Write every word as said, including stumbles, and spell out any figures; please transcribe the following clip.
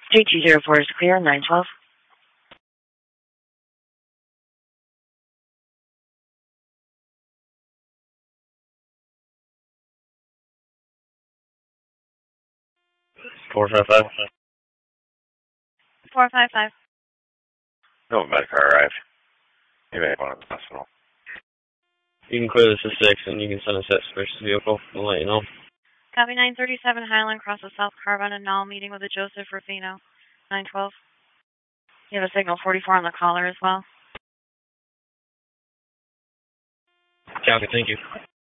three two zero four is clear, nine twelve. four five five. four five five. No medical arrived. You may want to the hospital. You can clear this to six and you can send us that suspicious vehicle. We'll let you know. Copy nine thirty-seven Highland crosses South Carbon and Null, meeting with a Joseph Rufino. nine twelve. You have a signal forty-four on the caller as well. Copy, thank you.